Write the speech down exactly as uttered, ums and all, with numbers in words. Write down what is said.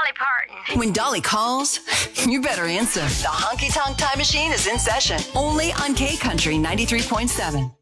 Dolly Parton. When Dolly calls, you better answer. The Honky Tonk Time Machine is in session. Only on K Country ninety-three point seven.